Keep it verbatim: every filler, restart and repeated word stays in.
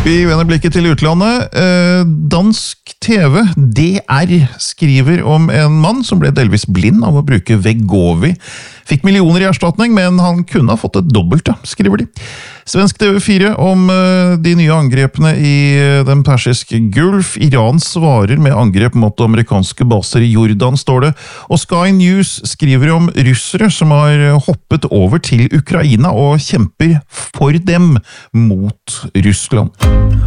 Vi vender blikket til utlandet. Dansk T V, D R, skriver om en mann som ble delvis blind av å bruke Vegovi. Fikk millioner i erstatning, men han kunne ha fått et dobbelte, skriver de. Svensk T V fire om de nye angrepene i den persiske Gulf. Iran svarer med angrep mot amerikanske baser i Jordan, står det. Og Sky News skriver om russere som har hoppet over til Ukraina og kjemper for dem mot Russland.